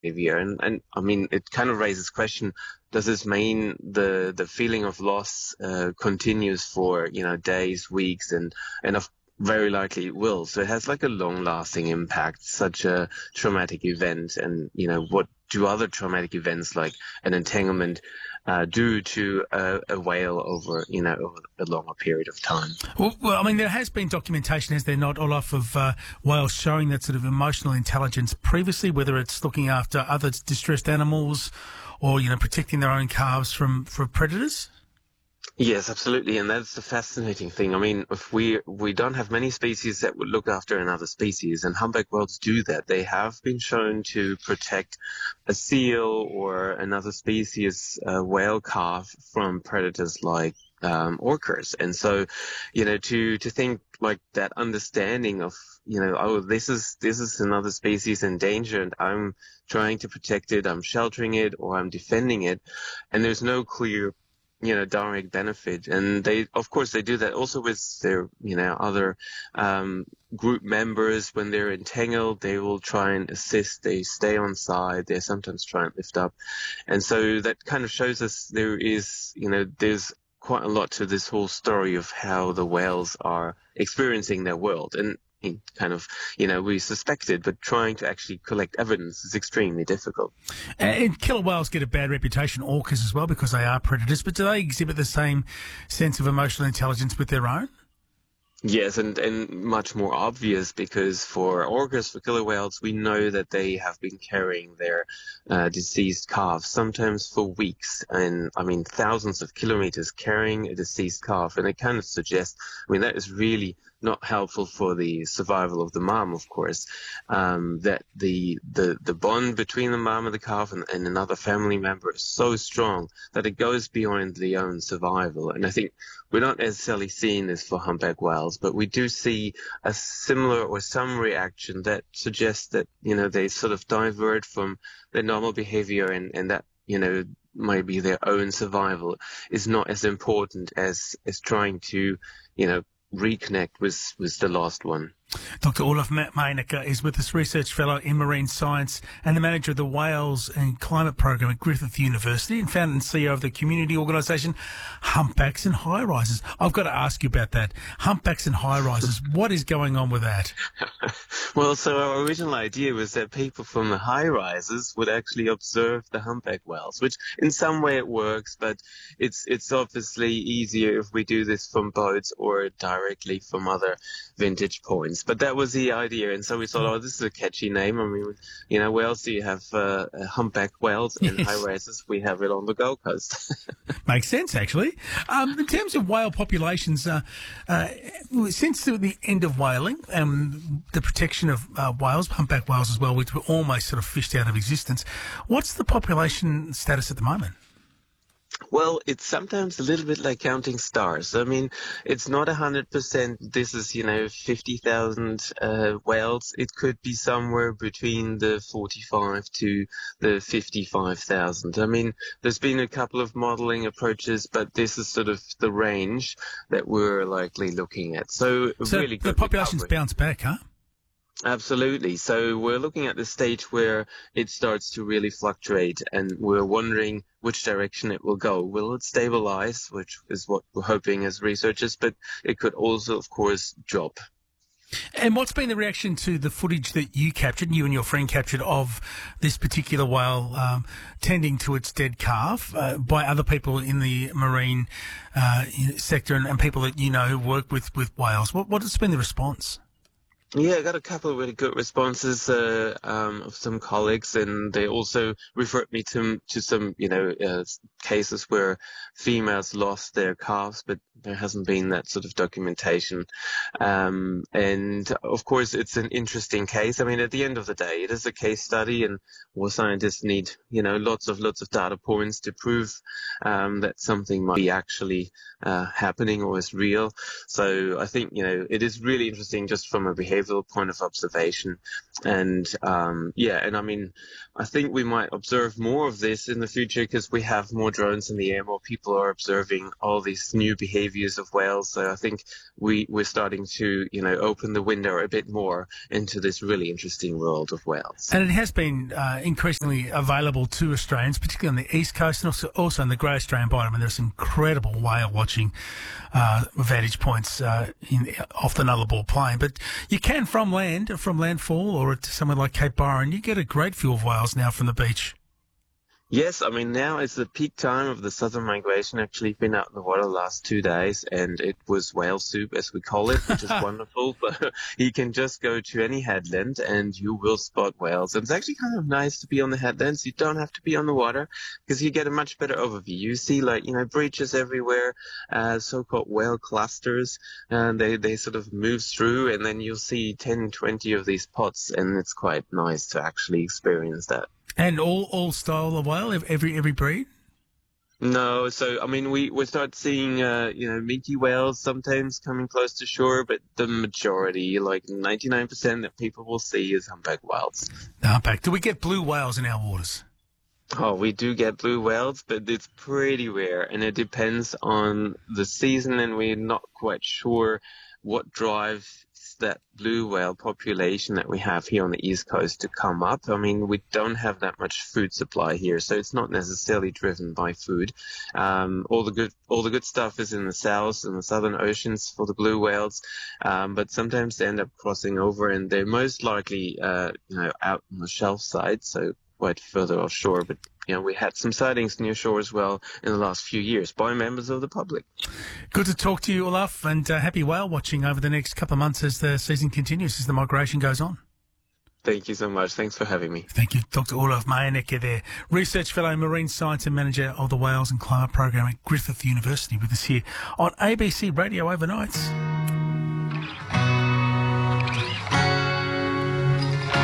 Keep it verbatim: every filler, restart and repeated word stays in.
behavior. And, and I mean, it kind of raises question, does this mean the, the feeling of loss uh, continues for, you know, days, weeks, and, and of very likely it will. So it has like a long-lasting impact, such a traumatic event. And, you know, what do other traumatic events like an entanglement uh, do to a, a whale over, you know, over a longer period of time? Well, well, I mean, there has been documentation, has there not, Olaf, of uh, whales showing that sort of emotional intelligence previously, whether it's looking after other distressed animals or, you know, protecting their own calves from, from predators? Yes, absolutely, and that's the fascinating thing. I mean, if we we don't have many species that would look after another species, and humpback whales do that. They have been shown to protect a seal or another species uh, whale calf from predators like um, orcas. And so, you know, to to think like that understanding of, you know, oh, this is this is another species in danger, and I'm trying to protect it, I'm sheltering it, or I'm defending it, and there's no clear, you know, direct benefit. And they, of course, they do that also with their, you know, other um, group members. When they're entangled, they will try and assist. They stay on side. They sometimes try and lift up. And so that kind of shows us there is, you know, there's quite a lot to this whole story of how the whales are experiencing their world. And kind of, you know, we suspected, but trying to actually collect evidence is extremely difficult. And killer whales get a bad reputation, orcas as well, because they are predators, but do they exhibit the same sense of emotional intelligence with their own? Yes, and, and much more obvious, because for orcas, for killer whales, we know that they have been carrying their uh, deceased calves, sometimes for weeks, and I mean thousands of kilometers carrying a deceased calf, and it kind of suggests, I mean, that is really not helpful for the survival of the mom, of course, um, that the, the the bond between the mom and the calf and, and another family member is so strong that it goes beyond the own survival. And I think we're not necessarily seeing this for humpback whales, but we do see a similar or some reaction that suggests that, you know, they sort of divert from their normal behavior, and, and that, you know, maybe their own survival is not as important as, as trying to, you know, reconnect with, with the last one. Doctor Olaf Meinecker is with us, Research Fellow in Marine Science and the Manager of the Whales and Climate Program at Griffith University, and founder and C E O of the community organisation Humpbacks and High Rises. I've got to ask you about that. Humpbacks and High Rises, what is going on with that? Well, so our original idea was that people from the high rises would actually observe the humpback whales, which in some way it works, but it's it's obviously easier if we do this from boats or directly from other vintage points. But that was the idea, and so we thought, oh, this is a catchy name. I mean, you know, where else do you have uh, humpback whales in Yes. high rises? We have it on the Gold Coast. Makes sense, actually. Um, in terms of whale populations, uh, uh, since the, the end of whaling, um, the protection of uh, whales, humpback whales as well, which were almost sort of fished out of existence, what's the population status at the moment? Well, it's sometimes a little bit like counting stars. I mean, it's not one hundred percent this is, you know, fifty thousand uh, whales. It could be somewhere between the forty-five to the fifty-five thousand. I mean, there's been a couple of modeling approaches, but this is sort of the range that we're likely looking at. So, So really the good population's recovery. bounced back, huh? Absolutely. So we're looking at the stage where it starts to really fluctuate, and we're wondering which direction it will go. Will it stabilize, which is what we're hoping as researchers, but it could also, of course, drop. And what's been the reaction to the footage that you captured, you and your friend captured, of this particular whale um, tending to its dead calf uh, by other people in the marine uh, sector and, and people that you know who work with, with whales? What, what has been the response? Yeah, I got a couple of really good responses uh, um, of some colleagues, and they also referred me to to some, you know, uh, cases where females lost their calves, but there hasn't been that sort of documentation. Um, and of course, it's an interesting case. I mean, at the end of the day, it is a case study, and well, scientists need, you know, lots of lots of data points to prove um, that something might be actually uh, happening or is real. So I think, you know, it is really interesting just from a behavior point of observation. And um, yeah, and I mean, I think we might observe more of this in the future because we have more more drones in the air, more people are observing all these new behaviors of whales. So I think we, we're starting to, you know, open the window a bit more into this really interesting world of whales. And it has been uh, increasingly available to Australians, particularly on the East Coast and also, also in the Great Australian Bight. I mean, there's some incredible whale watching uh, vantage points uh, in, off the Nullarbor Plain. But you can from land, from landfall or to somewhere like Cape Byron, you get a great view of whales now from the beach. Yes, I mean, now is the peak time of the southern migration. Actually, been out in the water the last two days, and it was whale soup, as we call it, which is wonderful. But you can just go to any headland, and you will spot whales. And it's actually kind of nice to be on the headlands. You don't have to be on the water, because you get a much better overview. You see, like, you know, breaches everywhere, uh, so-called whale clusters, and they, they sort of move through, and then you'll see ten, twenty of these pots, and it's quite nice to actually experience that. And all, all style of whale, every every breed? No, so I mean, we, we start seeing uh, you know, minke whales sometimes coming close to shore, but the majority, like ninety-nine percent that people will see, is humpback whales. The humpback. Do we get blue whales in our waters? Oh, we do get blue whales, but it's pretty rare, and it depends on the season, and we're not quite sure what drives that blue whale population that we have here on the East Coast to come up. I mean, we don't have that much food supply here, so it's not necessarily driven by food. Um, all the good, all the good stuff is in the south and the southern oceans for the blue whales, um, but sometimes they end up crossing over, and they're most likely, uh, you know, out on the shelf side, so quite further offshore. But you know, we had some sightings near shore as well in the last few years by members of the public. Good to talk to you, Olaf, and uh, happy whale watching over the next couple of months as the season continues, as the migration goes on. Thank you so much. Thanks for having me. Thank you, Doctor Olaf Meijenecke there, Research Fellow, Marine Science and Manager of the Whales and Climate Program at Griffith University, with us here on A B C Radio Overnights.